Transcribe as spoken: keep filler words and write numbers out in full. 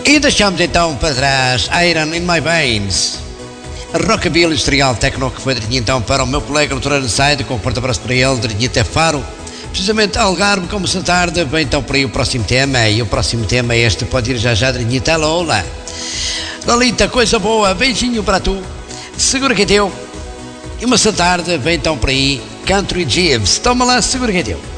E deixamos então para trás Iron in My Veins, Rockabilly Industrial Techno, que foi direitinho então para o meu colega Doutor Inside, com um forte abraço para ele, direitinho até Faro, precisamente Algarve, como essa tarde. Vem então para aí o próximo tema, e o próximo tema é este, pode ir já já direitinho até Lola. Lolita, coisa boa, beijinho para tu, segura que é teu. E uma essa tarde vem então para aí Country Jeeves, toma lá, segura que é teu.